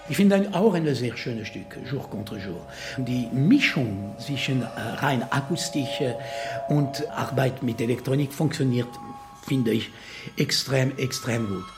Ich finde auch ein sehr schönes Stück, Jour contre Jour. Die Mischung zwischen rein Akustik und Arbeit mit Elektronik funktioniert, finde ich, extrem gut.